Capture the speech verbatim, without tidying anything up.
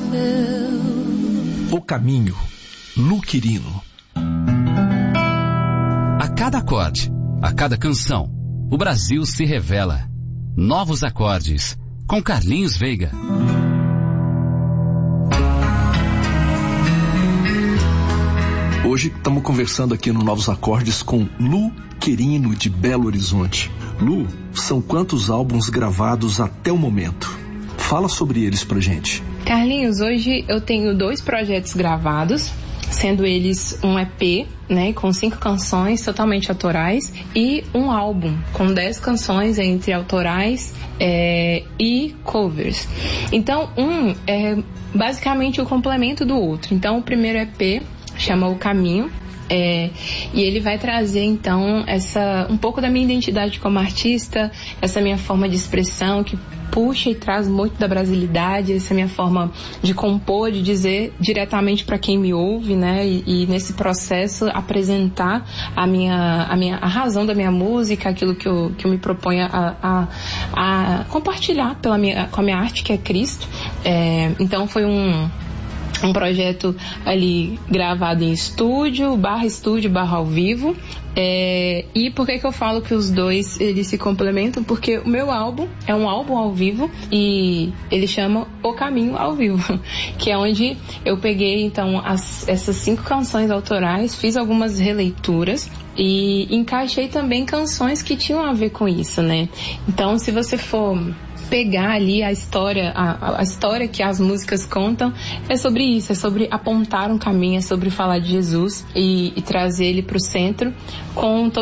O Caminho, Lu Quirino. A cada acorde, a cada canção, o Brasil se revela. Novos acordes, com Carlinhos Veiga. Hoje estamos conversando aqui no Novos Acordes com Lu Quirino, de Belo Horizonte. Lu, são quantos álbuns gravados até o momento? Fala sobre eles pra gente. Carlinhos, hoje eu tenho dois projetos gravados, sendo eles um E P, né, com cinco canções totalmente autorais, e um álbum com dez canções entre autorais é, e covers. Então, um é basicamente o complemento do outro. Então, o primeiro E P chama O Caminho, é, e ele vai trazer então essa, um pouco da minha identidade como artista, essa minha forma de expressão que puxa e traz muito da brasilidade, essa minha forma de compor, de dizer diretamente para quem me ouve, né, e, e nesse processo apresentar a minha, a minha, a razão da minha música, aquilo que eu, que eu me proponho a, a, a compartilhar pela minha, com a minha arte, que é Cristo. É, então foi um um projeto ali gravado em estúdio, barra estúdio, barra ao vivo. É, e por que que eu falo que os dois eles se complementam? Porque o meu álbum é um álbum ao vivo e ele chama O Caminho ao Vivo, que é onde eu peguei então as, essas cinco canções autorais, fiz algumas releituras e encaixei também canções que tinham a ver com isso, né? Então, se você for pegar ali a história, a, a história que as músicas contam, é sobre isso, é sobre apontar um caminho, é sobre falar de Jesus e, e trazer ele para o centro com